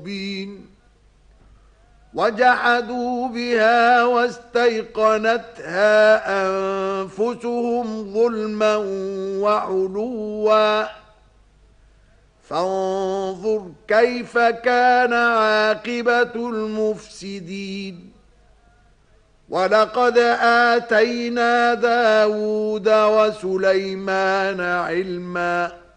مبين وجحدوا بها واستيقنتها أنفسهم ظلما وعلوا فانظر كيف كان عاقبة المفسدين ولقد آتينا داود وسليمان علما